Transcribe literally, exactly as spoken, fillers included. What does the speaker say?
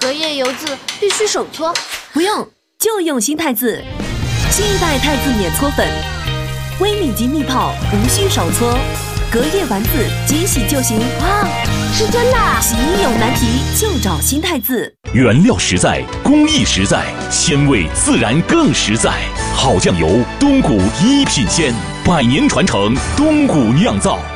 隔夜油渍必须手搓。 不用，就用新太字。新一代太字免搓粉，微米级密泡，无需手搓，隔夜丸子即洗就行。 哇，是真的啊！ 洗衣有难题就找新太字。 原料实在，工艺实在，鲜味自然更实在。好酱油，东谷一品鲜，百年传承，东谷酿造。